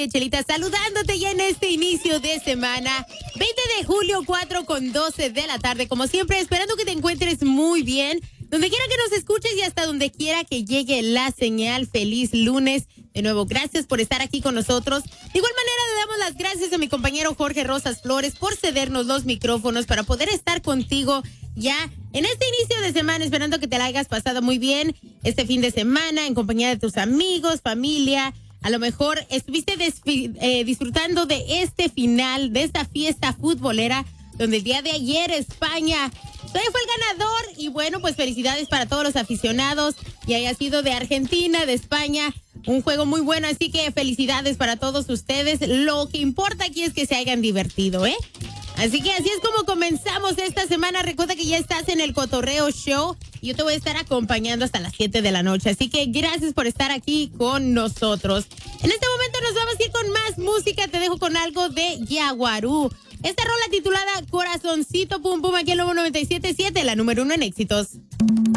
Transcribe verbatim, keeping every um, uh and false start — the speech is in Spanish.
Kenia Chelita, saludándote ya en este inicio de semana, veinte de julio, cuatro con doce de la tarde. Como siempre, esperando que te encuentres muy bien, donde quiera que nos escuches y hasta donde quiera que llegue la señal. Feliz lunes. De nuevo, gracias por estar aquí con nosotros. De igual manera, le damos las gracias a mi compañero Jorge Rosas Flores por cedernos los micrófonos para poder estar contigo ya en este inicio de semana, esperando que te la hayas pasado muy bien este fin de semana en compañía de tus amigos, familia. A lo mejor estuviste desfi- eh, disfrutando de este final, de esta fiesta futbolera, donde el día de ayer España fue el ganador. Y bueno, pues felicidades para todos los aficionados, y haya sido de Argentina, de España. Un juego muy bueno, así que felicidades para todos ustedes. Lo que importa aquí es que se hayan divertido, ¿eh? Así que así es como comenzamos esta semana. Recuerda que ya estás en el Cotorreo Show y yo te voy a estar acompañando hasta las siete de la noche. Así que gracias por estar aquí con nosotros. En este momento nos vamos a ir con más música. Te dejo con algo de Yaguarú. Esta rola titulada Corazoncito Pum Pum, aquí en Lobo noventa y siete punto siete, la número uno en éxitos.